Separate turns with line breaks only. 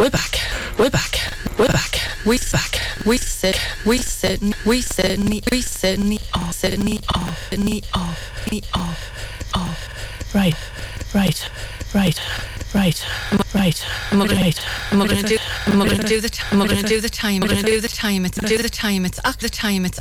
We're back. We're back. We're back. We back. We sit. We sit. We sit. We sit. Off. Sit. Off. Off. Off. Off. Right. Right. Right. Right. Right. I'm gonna do the time. I'm gonna do the time. It's after the time. It's